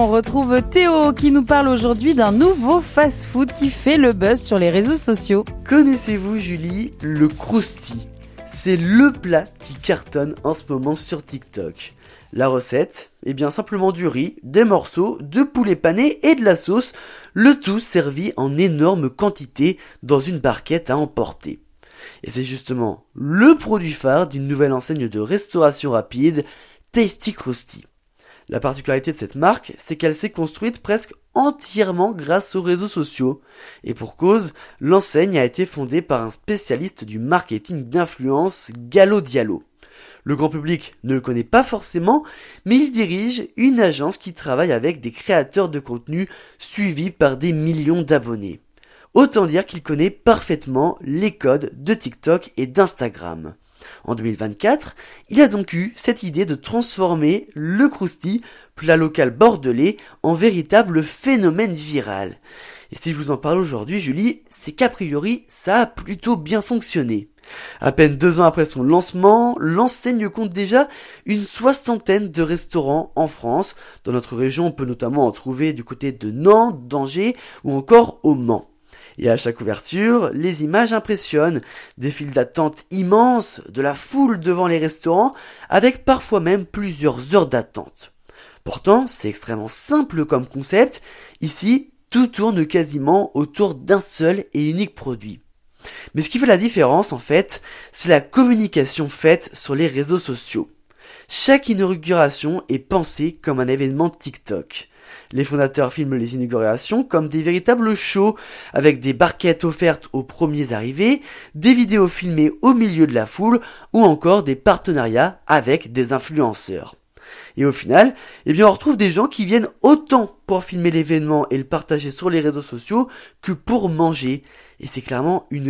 on retrouve Théo qui nous parle aujourd'hui d'un nouveau fast-food qui fait le buzz sur les réseaux sociaux. Connaissez-vous, Julie, le Krusty ? C'est le plat qui cartonne en ce moment sur TikTok. La recette, bien simplement du riz, des morceaux, de poulet pané et de la sauce, le tout servi en énorme quantité dans une barquette à emporter. Et c'est justement le produit phare d'une nouvelle enseigne de restauration rapide, Tasty Krusty. La particularité de cette marque, c'est qu'elle s'est construite presque entièrement grâce aux réseaux sociaux. Et pour cause, l'enseigne a été fondée par un spécialiste du marketing d'influence, Gallo Diallo. Le grand public ne le connaît pas forcément, mais il dirige une agence qui travaille avec des créateurs de contenu suivis par des millions d'abonnés. Autant dire qu'il connaît parfaitement les codes de TikTok et d'Instagram. En 2024, il a donc eu cette idée de transformer le Krusty, plat local bordelais, en véritable phénomène viral. Et si je vous en parle aujourd'hui, Julie, c'est qu'a priori, ça a plutôt bien fonctionné. À peine 2 ans après son lancement, l'enseigne compte déjà une 60aine de restaurants en France. Dans notre région, on peut notamment en trouver du côté de Nantes, d'Angers ou encore au Mans. Et à chaque ouverture, les images impressionnent. Des files d'attente immenses, de la foule devant les restaurants, avec parfois même plusieurs heures d'attente. Pourtant, c'est extrêmement simple comme concept. Ici, tout tourne quasiment autour d'un seul et unique produit. Mais ce qui fait la différence, en fait, c'est la communication faite sur les réseaux sociaux. Chaque inauguration est pensée comme un événement TikTok. Les fondateurs filment les inaugurations comme des véritables shows, avec des barquettes offertes aux premiers arrivés, des vidéos filmées au milieu de la foule, ou encore des partenariats avec des influenceurs. Et au final, on retrouve des gens qui viennent autant pour filmer l'événement et le partager sur les réseaux sociaux que pour manger. Et c'est clairement une